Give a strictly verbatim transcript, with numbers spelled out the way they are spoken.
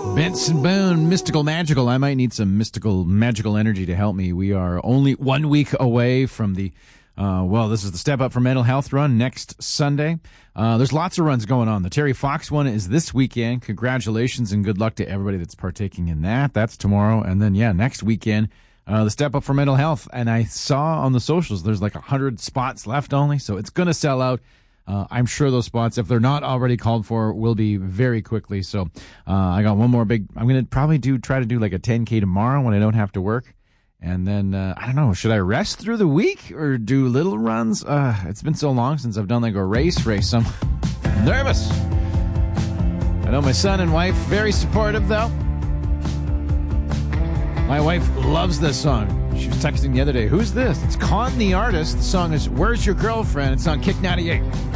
Benson Boone, Mystical Magical. I might need some mystical magical energy to help me. We are only one week away from the, uh, well, this is the Step Up for Mental Health run next Sunday. Uh, there's lots of runs going on. The Terry Fox one is this weekend. Congratulations and good luck to everybody that's partaking in that. That's tomorrow. And then, yeah, next weekend, uh, the Step Up for Mental Health. And I saw on the socials there's like one hundred spots left only, so it's going to sell out. Uh, I'm sure those spots, if they're not already called for, will be very quickly. So uh, I got one more big. I'm going to probably do try to do like a ten K tomorrow when I don't have to work. And then, uh, I don't know, should I rest through the week or do little runs? Uh, it's been so long since I've done like a race race. I'm nervous. I know my son and wife, very supportive though. My wife loves this song. She was texting the other day, who's this? It's Con the Artist. The song is Where's Your Girlfriend? It's on Kick ninety-eight.